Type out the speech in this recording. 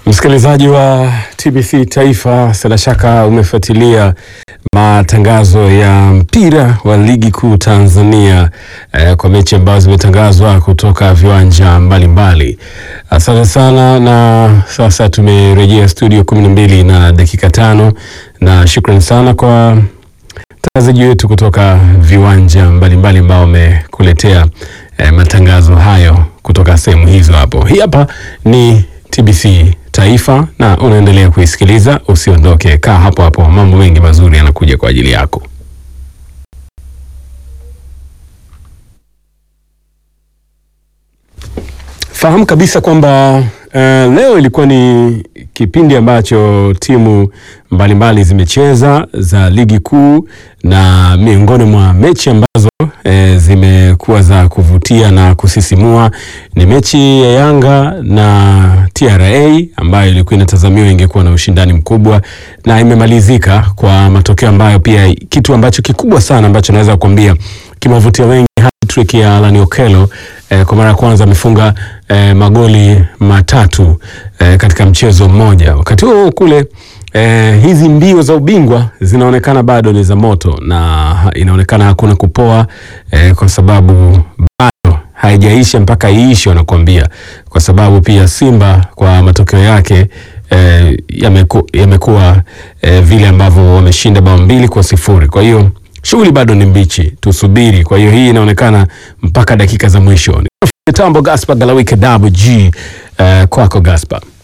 Msikilizaji wa TBC Taifa, bila shaka umefuatilia matangazo ya mpira wa ligi kuu Tanzania kwa mechi ambazo zimetangazwa kutoka viwanja mbalimbali. Asante sana, na sasa tumerejea studio 12 na dakika 5, na shukrani sana kwa watangazaji wetu kutoka viwanja mbalimbali ambao wamekuletea matangazo hayo kutoka sehemu hizo hapo. Hii hapa ni TBC Taifa na unaendelea kuisikiliza, usiondoke, kaa hapo hapo, mambo mengi mazuri yanakuja kwa ajili yako. Fahamu kabisa kwamba leo ilikuwa ni kipindi ambacho timu mbalimbali zimecheza za ligi kuu, na miongoni mwa mechi ambazo zimekuwa za kuvutia na kusisimua ni mechi ya Yanga na TRA ambayo ilikuwa inatazamiwa ingekuwa na ushindani mkubwa, na imemalizika kwa matokeo ambayo pia kitu ambacho kikubwa sana ambacho naweza kukwambia kimevutia wengi. Hat-trick ya Alan Okello kwa mara ya kwanza amefunga magoli matatu katika mchezo mmoja. Wakati huo kule hizi mbio za ubingwa zinaonekana bado ni za moto, na inaonekana hakuna kupoa kwa sababu bado haijaisha mpaka iishe, wanakuambia, kwa sababu pia Simba kwa matokeo yake yamekuwa vile ambavyo wameshinda bao 2-0. Kwa hiyo shughuli bado ni mbichi, tusubiri. Kwa hiyo hii inaonekana mpaka dakika za mwisho. Tambo Gaspar Galawike WG kwako Gaspar.